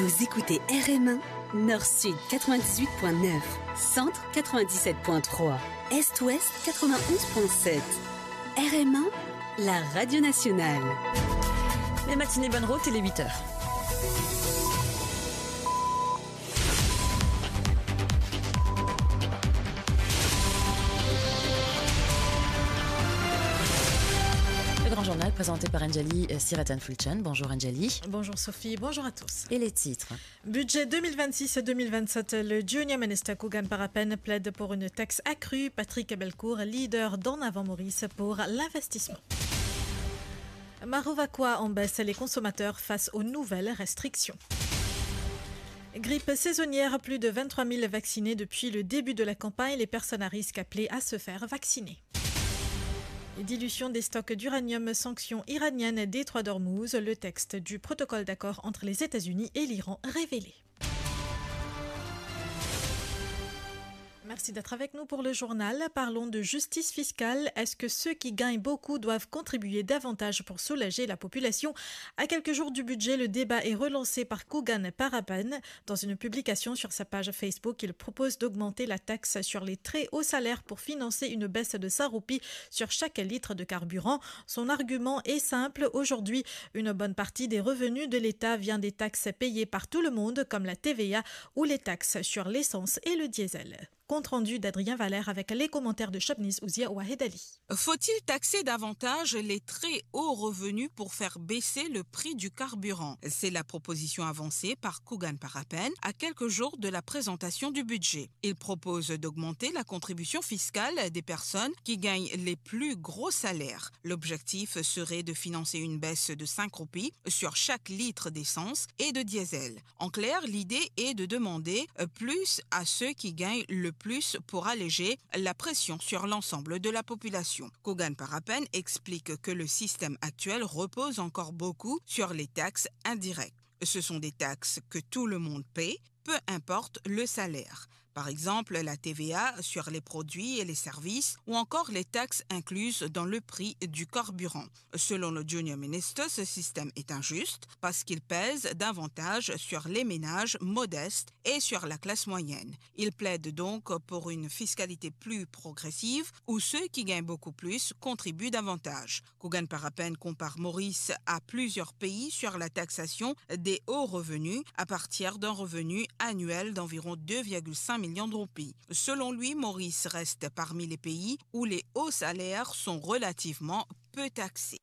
Vous écoutez RM1, Nord-Sud 98.9, Centre 97.3, Est-Ouest 91.7. RM1, la radio nationale. Les matinées bonne route, il est 8h. Grand journal présenté par Anjali Siratan-Fulchen. Bonjour Anjali. Bonjour Sophie, bonjour à tous. Et les titres. Budget 2026-2027, le Junior Minister Kugan Parapen plaide pour une taxe accrue. Patrick Belcourt, leader d'En Avant Maurice pour l'investissement. Marovaquois en baisse les consommateurs face aux nouvelles restrictions. Grippe saisonnière, plus de 23 000 vaccinés depuis le début de la campagne. Les personnes à risque appelées à se faire vacciner. Dilution des stocks d'uranium, sanctions iraniennes, détroit d'Ormuz, le texte du protocole d'accord entre les États-Unis et l'Iran révélé. Merci d'être avec nous pour le journal. Parlons de justice fiscale. Est-ce que ceux qui gagnent beaucoup doivent contribuer davantage pour soulager la population? À quelques jours du budget, le débat est relancé par Kugan Parapen. Dans une publication sur sa page Facebook, il propose d'augmenter la taxe sur les très hauts salaires pour financer une baisse de 5 roupies sur chaque litre de carburant. Son argument est simple. Aujourd'hui, une bonne partie des revenus de l'État vient des taxes payées par tout le monde, comme la TVA ou les taxes sur l'essence et le diesel. Compte rendu d'Adrien Valère avec les commentaires de Chobnis Ouzia Ouahedali. Faut-il taxer davantage les très hauts revenus pour faire baisser le prix du carburant? C'est la proposition avancée par Kugan Parapen à quelques jours de la présentation du budget. Il propose d'augmenter la contribution fiscale des personnes qui gagnent les plus gros salaires. L'objectif serait de financer une baisse de 5 roupies sur chaque litre d'essence et de diesel. En clair, l'idée est de demander plus à ceux qui gagnent le plus pour alléger la pression sur l'ensemble de la population. Kugan Parapen explique que le système actuel repose encore beaucoup sur les taxes indirectes. Ce sont des taxes que tout le monde paie, peu importe le salaire. Par exemple, la TVA sur les produits et les services ou encore les taxes incluses dans le prix du carburant. Selon le Junior Minister, ce système est injuste parce qu'il pèse davantage sur les ménages modestes et sur la classe moyenne. Il plaide donc pour une fiscalité plus progressive où ceux qui gagnent beaucoup plus contribuent davantage. Kugan Parapen compare Maurice à plusieurs pays sur la taxation des hauts revenus à partir d'un revenu annuel d'environ 2,5 millions de roupies. Selon lui, Maurice reste parmi les pays où les hauts salaires sont relativement peu taxés.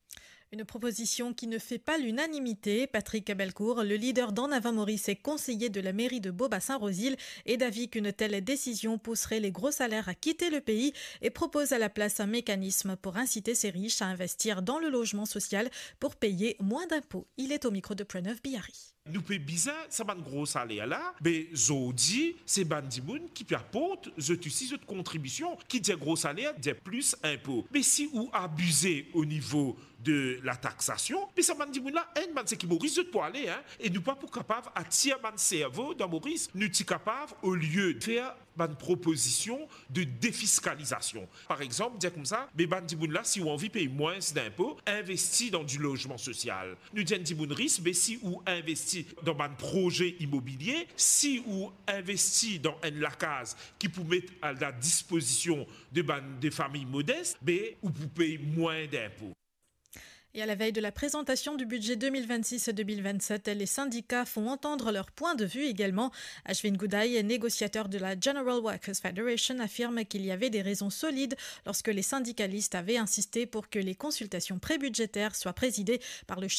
Une proposition qui ne fait pas l'unanimité. Patrick Belcourt, le leader d'En Avant Maurice et conseiller de la mairie de Beaubassin-Rosil, est d'avis qu'une telle décision pousserait les gros salaires à quitter le pays et propose à la place un mécanisme pour inciter ces riches à investir dans le logement social pour payer moins d'impôts. Il est au micro de Pranav Bihari. Nous payons bizarre, ça va gros salaire là, mais Zodi, c'est Bandimoun qui apporte, cette contribution, qui dit gros salaire, dit plus impôt. Mais si vous abusez au niveau de la taxation, mais ça Bandimoun là, c'est qui Maurice pour aller, et nous pas pour capable attirer man cerveau dans Maurice, nous sommes capables au lieu de faire une proposition de défiscalisation. Par exemple, dire comme ça, mais Bandimoun là, si vous envie de payer moins d'impôts, investis dans du logement social. Nous disons Bandimoun risque, mais si vous investissez dans un projet immobilier, si vous investissez dans une case qui peut mettre à la disposition des familles modestes, mais vous pouvez payer moins d'impôts. Et à la veille de la présentation du budget 2026-2027, les syndicats font entendre leur point de vue également. Ashwin Goudaï, négociateur de la General Workers Federation, affirme qu'il y avait des raisons solides lorsque les syndicalistes avaient insisté pour que les consultations prébudgétaires soient présidées par le chef